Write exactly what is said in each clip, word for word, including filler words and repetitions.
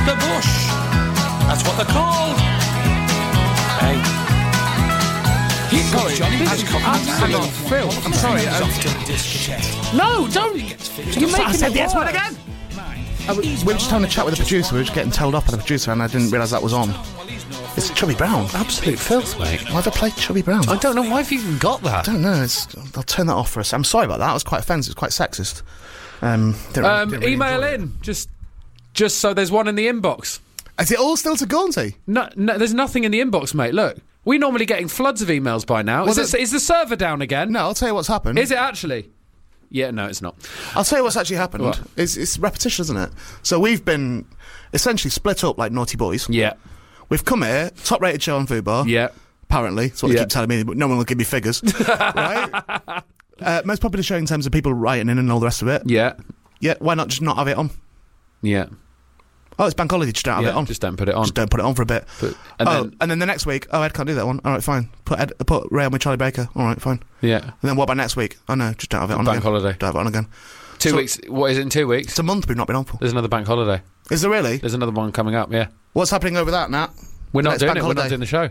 the bush. That's what they're called. Hey. He Sorry, Johnny this has is come absolute filth. I'm sorry. He's uh, off to the discotheque. No, don't. You're making I said it the S word worse. again. I was, we were just having a chat with the producer. We were just getting told off by the producer, and I didn't realise that was on. It's Chubby Brown. Absolute filth, mate. Why have I played Chubby Brown? I don't know why have you even got that. I don't know. It's, I'll turn that off for a second. I'm sorry about that. It was quite offensive. It's quite sexist. Um, didn't really- Um, didn't really email enjoy it. in, just, just so there's one in the inbox. Is it all still to Gaunty? No, no, there's nothing in the inbox, mate. Look, we're normally getting floods of emails by now. Well, Is, this, the- is the server down again? No, I'll tell you what's happened. Is it actually? Yeah, no, it's not. I'll tell you what's actually happened. What? It's, it's repetition, isn't it? So we've been essentially split up like naughty boys. Yeah, We've come here, top-rated show on Fubar. yeah. Apparently, that's what they Yeah. keep telling me, but no one will give me figures. Right? Uh, most popular show in terms of people writing in and all the rest of it. Yeah, Yeah, why not just not have it on? yeah. Oh, it's bank holiday, just don't have yeah it on. just don't put it on. Just don't put it on for a bit. But- and oh, then, and then the next week, oh, Ed can't do that one. All right, fine. Put Ed, put Ray on with Charlie Baker. All right, fine. yeah. And then what about next week? Oh no, just don't have it on Bank again. holiday. Don't have it on again. Two So- weeks. What is it in two weeks? It's a month we've not been on for. There's another bank holiday. Is there really? There's another one coming up, yeah. What's happening over that, Nat? We're The not next doing bank it. We're not holiday? doing the show.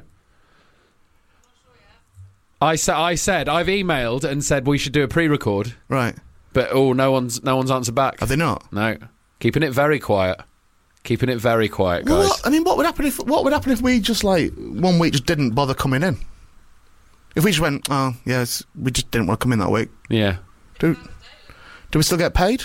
I, sa- I said, I've emailed and said we should do a pre-record, Right. but oh, no one's no one's answered back. Have they not? No. Keeping it very quiet. Keeping it very quiet, guys. Well, what? I mean, what would happen if what would happen if we just like one week just didn't bother coming in? If we just went, oh yes, we just didn't want to come in that week. Yeah. Do do we still get paid?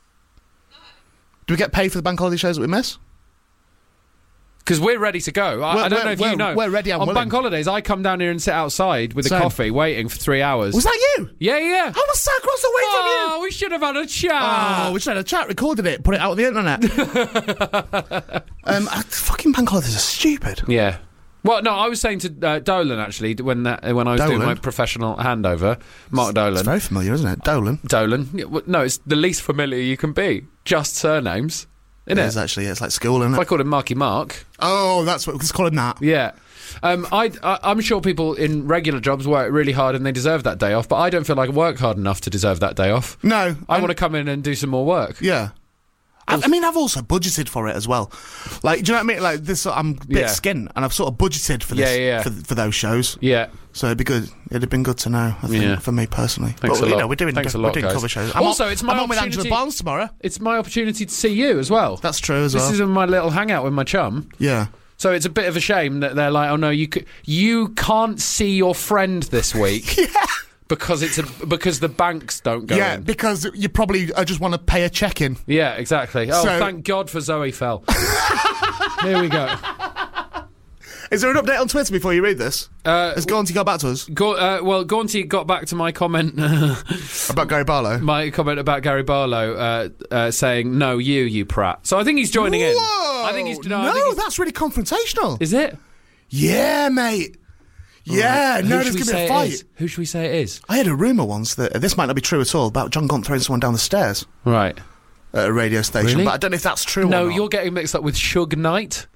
Do we get paid for the bank holiday shows that we miss? Because we're ready to go. I, We're- I don't we're- know if we're- you know. we're ready and On willing. bank holidays, I come down here and sit outside with a Same. coffee, waiting for three hours. Was that you? Yeah, yeah. I was sat across the way from you. Oh, we should have had a chat. Oh, we just had a chat, recorded it, put it out on the internet. um, uh, fucking bank holidays are stupid. Yeah. Well, no, I was saying to uh, Dolan, actually, when that, when I was doing Dolan? my professional handover, Mark It's Dolan. very familiar, isn't it? Dolan. Dolan. Yeah, well, no, it's the least familiar you can be. Just surnames. Isn't It it? is actually. Yeah, it's like school, isn't If I it? called him Marky Mark. Oh, that's what. Let's call him that. Yeah. Um, I, I, I'm sure people in regular jobs work really hard and they deserve that day off, but I don't feel like I work hard enough to deserve that day off. No, I I'm- want to come in and do some more work. Yeah. I, I mean, I've also budgeted for it as well. Like, do you know what I mean? Like, this, I'm a bit Yeah. skint, and I've sort of budgeted for this, Yeah, yeah, yeah. For, for those shows. Yeah. So it'd be good. It'd have been good to know. I think Yeah. for me personally. Thanks but, a you lot. know, we're doing, Thanks a we're lot, doing guys. cover shows. I'm Also, on, it's my I'm on with Angela opportunity- Barnes tomorrow. It's my opportunity to see you as well. That's true as This well. is my little hangout with my chum. Yeah. So it's a bit of a shame that they're like, oh no, you c- you can't see your friend this week Yeah. because it's a because the banks don't go Yeah, in. because you probably uh, just want to pay a check-in. Yeah, exactly. Oh, So- thank God for Zoe Fell. Here we go. Is there an update on Twitter before you read this? Uh, Has Gaunty got back to us Go, uh, well, Gaunty got back to my comment, about Gary Barlow? my comment about Gary Barlow, uh, uh, saying, "No, you, you prat." So I think he's joining in. Whoa! I think he's no. No, I think he's, that's really confrontational. is it? Yeah, mate. Yeah, Right. no, Who there's should we going to be say a it fight. is? Who should we say it is? I had a rumour once that uh, this might not be true at all about John Gaunt throwing someone down the stairs Right. at a radio station, Really? but I don't know if that's true No, or not. you're getting mixed up with Suge Knight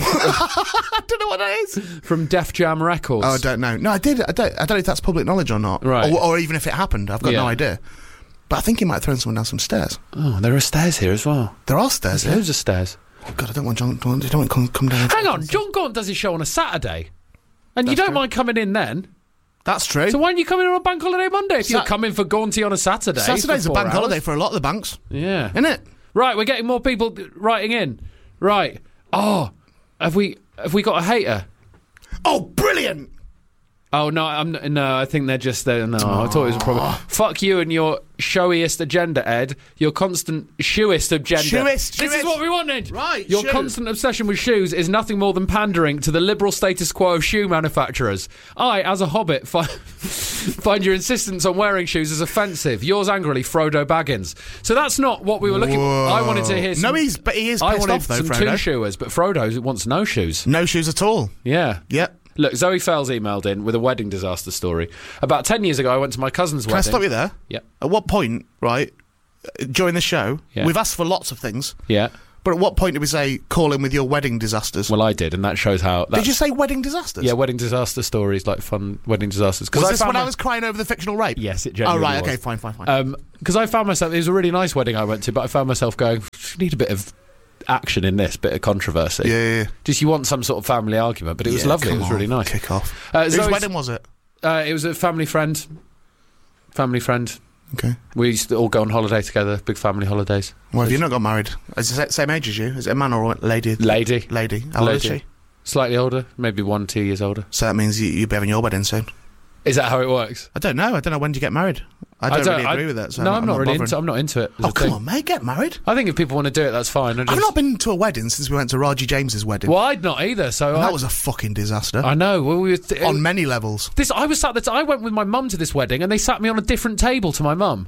I don't know what that is. from Def Jam Records. Oh, I don't know. No, I did. I don't. I don't know if that's public knowledge or not, Right. Or, or even if it happened. I've got Yeah. no idea. But I think he might have thrown someone down some stairs. Oh, there are stairs here as well. There are stairs There's here. loads of stairs. Oh, God, I don't want John. Don't, don't want to come, come down. Hang on, John Gaunt does his show on a Saturday, and you don't mind coming in then. That's true. So why aren't you coming in on Bank Holiday Monday if you're Sat- coming for Gaunty on a Saturday? Saturday's for a four bank hours? holiday for a lot of the banks, Yeah. isn't it? Right, we're getting more people writing in. Right. Oh, have we have we got a hater? Oh, brilliant! Oh no, I'm no. I think they're just there. No, I thought it was a problem. Fuck you and your showiest agenda, Ed. Your constant shoeist agenda. Shoeist, This shoeist. is what we wanted. Right, Your shoe. constant obsession with shoes is nothing more than pandering to the liberal status quo of shoe manufacturers. I, as a hobbit, fi- find your insistence on wearing shoes as offensive. Yours angrily, Frodo Baggins. So that's not what we were looking for. I wanted to hear. Some, No, he's but he is I pissed wanted off though, some Frodo. two-shoers, but Frodo wants no shoes. No shoes at all. Yeah. Yep. Look, Zoe Fells emailed in with a wedding disaster story. About ten years ago, I went to my cousin's Can I wedding. stop you there? Yeah. At what point, right, uh, during the show, Yeah. we've asked for lots of things, Yeah. but at what point did we say, call in with your wedding disasters? Well, I did, and that shows how. did you say wedding disasters? Yeah, wedding disaster stories, like fun wedding disasters. Was this found when my- I was crying over the fictional rape? Yes, it Oh, genuinely right, was. okay, fine, fine, fine. Because I found myself. It was a really nice wedding I went to, but I found myself going, "You need a bit of action in this bit of controversy. Yeah, yeah, yeah. Just you want some sort of family argument, but it was Yeah, lovely. It come was on, really nice. Kick off. Uh, Whose Zoe's- wedding was it? Uh, it was a family friend. Family friend. Okay. We used to all go on holiday together, big family holidays. Well, have you not got married? Is it the same age as you? Is it a man or a lady? Lady. Lady. How old is Lady. she? Slightly older, maybe one, two years older. So that means you, you'll be having your wedding soon. Is that how it works? I don't know. I don't know when do you get married. I don't, really agree I- with that. So no, I'm, I'm not really bothering. into. I'm not into it. as Oh, a come thing. on, mate. Get married. I think if people want to do it, that's fine. I I've just- not been to a wedding since we went to Raji James's wedding. Well, I'd not either. So And I, that was a fucking disaster. I know. Well, we were th- on many levels. this. I was sat there. I went with my mum to this wedding, and they sat me on a different table to my mum.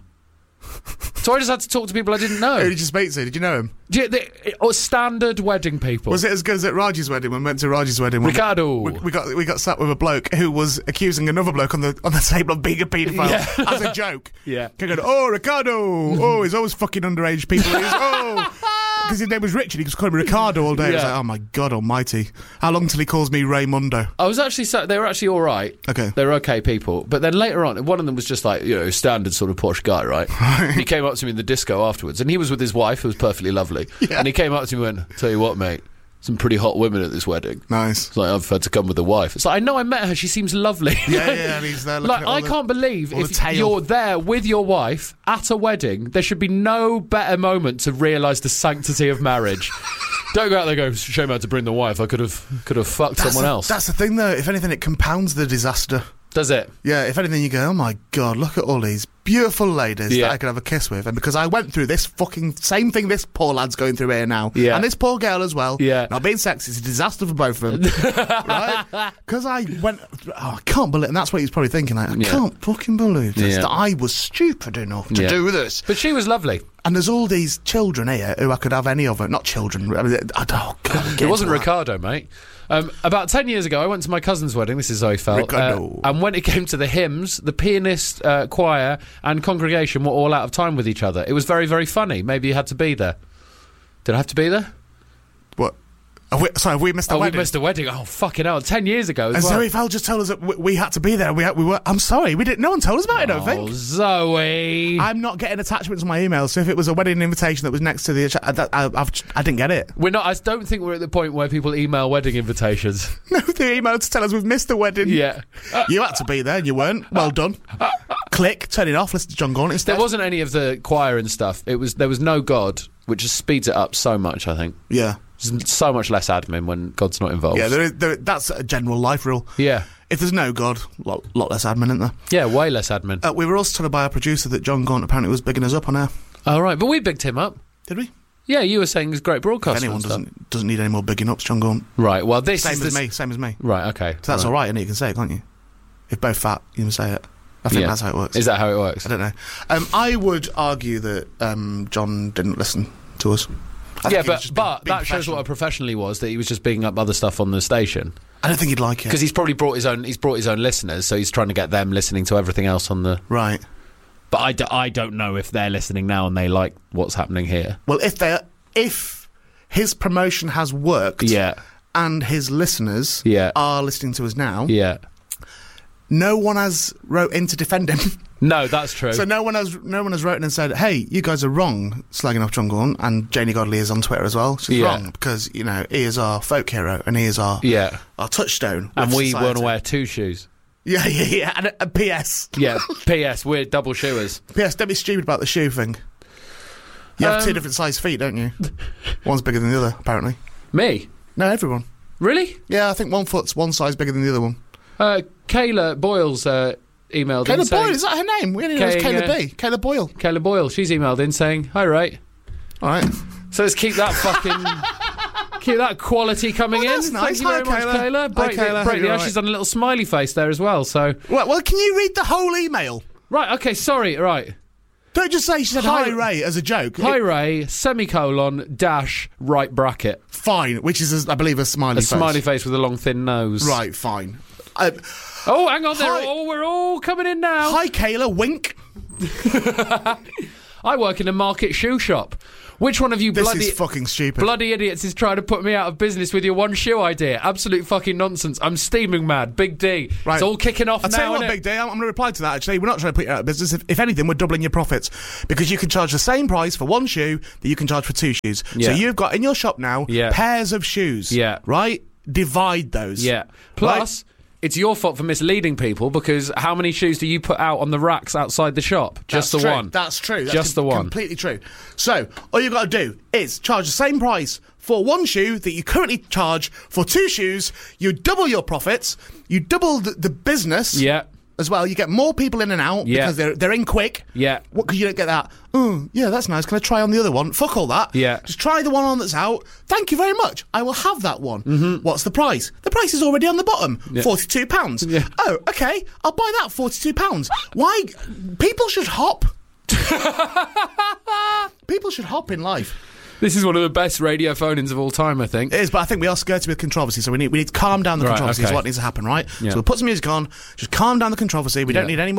So I just had to talk to people I didn't know. Who did you speak to? Did you know him? Do you- they- or standard wedding people. Was it as good as at Raji's wedding when we went to Raji's wedding? when Ricardo. We, we got we got sat with a bloke who was accusing another bloke on the on the table of being a paedophile Yeah. as a joke. Yeah. Going, oh, Ricardo. Oh, he's always fucking underage people. He's, oh. Because his name was Richard, he was calling me Ricardo all day. I was Yeah. like, oh my God almighty. How long till he calls me Raymundo? I was actually sat. They were actually all right. Okay. They were okay people. But then later on, one of them was just like, you know, standard sort of posh guy, right? He came up to me in the disco afterwards, and he was with his wife, who was perfectly lovely. Yeah. And he came up to me and went, tell you what, mate, some pretty hot women at this wedding. Nice. It's like, I've had to come with a wife. It's like, I know I met her, she seems lovely. Yeah, yeah, and he's there looking Like, at all I the- can't believe all the if tail. you're there with your wife at a wedding, there should be no better moment to realise the sanctity of marriage. Don't go out there and go, shame I had to bring the wife. I could have could have fucked That's someone the, else. That's the thing, though. If anything, it compounds the disaster. Does it? Yeah, if anything, you go, oh my God, look at all these beautiful ladies Yeah. that I could have a kiss with. And because I went through this fucking same thing this poor lad's going through here now. Yeah. And this poor girl as well. Yeah. Not being sexist, it's a disaster for both of them. Right? Because I went, oh, I can't believe, and that's what he's probably thinking, like, I Yeah. can't fucking believe this, Yeah. that I was stupid enough to Yeah. do this. But she was lovely. And there's all these children here who I could have any of it. Not children. I mean, I don't, oh God, It wasn't Ricardo, mate. Um, about ten years ago, I went to my cousin's wedding. This is how he felt. Ricardo. Uh, and when it came to the hymns, the pianist, uh, choir, and congregation were all out of time with each other. It was very, very funny. Maybe you had to be there. Did I have to be there? What? Have we, sorry, have we missed the Oh, wedding? we missed a wedding. Oh, fucking hell. Ten years ago as And well. Zoe Fell just told us that we, we had to be there. We, had, we were. I'm sorry, we didn't. No one told us about it. I don't Oh, think. Zoe. I'm not getting attachments to my email. So if it was a wedding invitation that was next to the, I, I, I've, I didn't get it. We're not. I don't think we're at the point where people email wedding invitations. No, they emailed to tell us we've missed the wedding. Yeah. You had to be there and you weren't. Well done. Click, turn it off. Listen to John Gaunt instead. There wasn't any of the choir and stuff. It was. There was no God, which just speeds it up so much. I think. Yeah, There's so much less admin when God's not involved. yeah. There is, there, that's a general life rule. Yeah. If there's no God, a lot, lot less admin, isn't there? Yeah, way less admin. Uh, we were also told by our producer that John Gaunt apparently was bigging us up on air. All right, but we bigged him up. Did we? Yeah, you were saying he's a great If broadcaster. anyone and stuff. doesn't doesn't need any more bigging ups, John Gaunt. Right. Well, this Same is as the me. Same as me. Right. Okay. So that's all right, and you can say it, can't you? If both fat, you can say it. I think Yeah. that's how it works. Is that how it works? I don't know. Um, I would argue that um, John didn't listen to us. I think Yeah, he was but just but being- being that shows what a professional. professional he was. That he was just bigging up other stuff on the station I don't think he'd like it. because he's probably brought his own. He's brought his own listeners, so he's trying to get them listening to everything else on the. Right. But I, d- I don't know if they're listening now and they like what's happening here. Well, if they if his promotion has worked, Yeah. and his listeners Yeah. are listening to us now, Yeah. no one has wrote in to defend him. No, that's true. So no one has no one has written and said, "Hey, you guys are wrong slagging off John Gaunt." And Janie Godley is on Twitter as well. She's Yeah. wrong because you know he is our folk hero and he is our yeah. our touchstone. And with we society. want to wear two shoes. Yeah, yeah, yeah. And a, a P S. Yeah. P S. We're double shoers. P S. Don't be stupid about the shoe thing. You have Um, two different size feet, don't you? One's bigger than the other, apparently. Me? No, everyone. Really? Yeah, I think one foot's one size bigger than the other one. Uh, Kayla Boyle's uh, emailed in Kayla saying... Boyle, is that her name? We only know it's Kay, Kayla uh, B. Kayla Boyle. Kayla Boyle, she's emailed in saying, hi, Ray. All right. So let's keep that fucking... keep that quality coming Oh, in. that's nice. Thank you very Hi, much, Kayla. Kayla. Hi, Break the- Kayla. break Hope the you're ice. all She's done a little smiley face there as well, so... Well, well, can you read the whole email? Right, okay, sorry, right. Don't just say she said Hi- hi, Ray as a joke. Hi, It- Ray, semicolon, dash, right bracket. fine, which is, a, I believe, a smiley A face. smiley face with a long, thin nose. Right, fine. Uh, Oh, hang on, they're Hi- all, we're all coming in now. hi, Kayla. Wink. I work in a market shoe shop. Which one of you This bloody is fucking stupid. bloody idiots is trying to put me out of business with your one shoe idea? Absolute fucking nonsense. I'm steaming mad. Big D. Right. It's all kicking off I'll now, tell you what, innit? Big D, I'm, I'm going to reply to that, actually. We're not trying to put you out of business. If, if anything, we're doubling your profits. Because you can charge the same price for one shoe that you can charge for two shoes. Yeah. So you've got in your shop now Yeah. pairs of shoes. Yeah. Right? Divide those. Yeah. Plus, it's your fault for misleading people, because how many shoes do you put out on the racks outside the shop? Just That's the true. one. That's true. That's Just com- the one. Completely true. So, all you've got to do is charge the same price for one shoe that you currently charge for two shoes. You double your profits. You double the, the business. Yeah. As well, you get more people in and out Yeah. because they're they're in quick. Yeah. What? Because you don't get that. Oh, yeah, that's nice. Can I try on the other one? Fuck all that. Yeah. Just try the one on that's out. Thank you very much. I will have that one. Mm-hmm. What's the price? The price is already on the bottom. Yeah. Forty-two pounds. Yeah. Oh, okay. I'll buy that. Forty-two pounds. Why? People should hop. People should hop in life. This is one of the best radio phone-ins of all time, I think. It is, but I think we are skirted with controversy, so we need we need to calm down the Right, controversy. okay. Is what needs to happen, right? Yeah. So we'll put some music on, just calm down the controversy. We don't Yeah. need any more